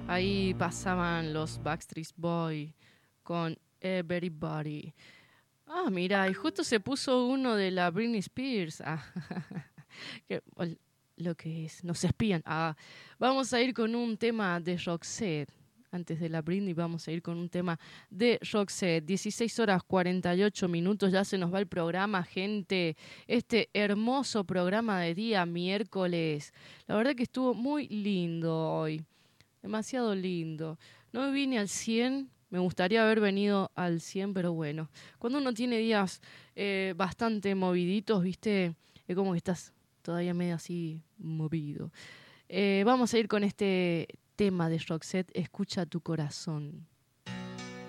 Ahí pasaban los Backstreet Boys con Everybody. Ah, mira, y justo se puso uno de la Britney Spears. Ah, lo que es, nos espían. Ah, vamos a ir con un tema de Roxette. Antes de la Britney vamos a ir con un tema de Roxette. 16 horas 48 minutos, ya se nos va el programa, gente. Este hermoso programa de día miércoles. La verdad que estuvo muy lindo hoy. Demasiado lindo. No vine al 100, me gustaría haber venido al 100, pero bueno. Cuando uno tiene días bastante moviditos, ¿viste? Es como que estás todavía medio así movido. Vamos a ir con este tema de Roxette, Escucha tu corazón.